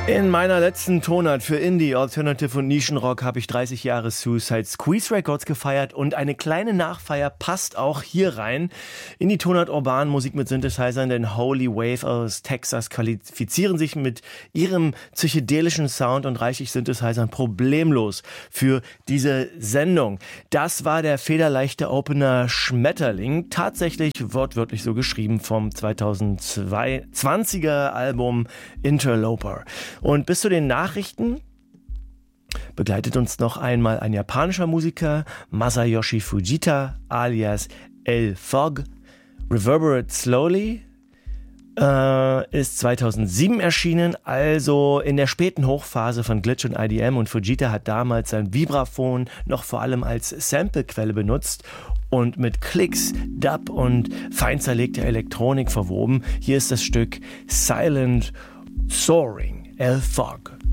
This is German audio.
In meiner letzten Tonart für Indie, Alternative und Nischenrock habe ich 30 Jahre Suicide Squeeze Records gefeiert und eine kleine Nachfeier passt auch hier rein in die Tonart urbanen Musik mit Synthesizern, denn Holy Wave aus Texas qualifizieren sich mit ihrem psychedelischen Sound und reichlich Synthesizern problemlos für diese Sendung. Das war der federleichte Opener Schmetterling, tatsächlich wortwörtlich so geschrieben vom 2020er Album Interloper. Und bis zu den Nachrichten begleitet uns noch einmal ein japanischer Musiker, Masayoshi Fujita alias L-Fog. Reverberate Slowly ist 2007 erschienen, also in der späten Hochphase von Glitch und IDM, und Fujita hat damals sein Vibraphon noch vor allem als Samplequelle benutzt und mit Klicks, Dub und fein zerlegter Elektronik verwoben. Hier ist das Stück Silent Soaring, L-Fog.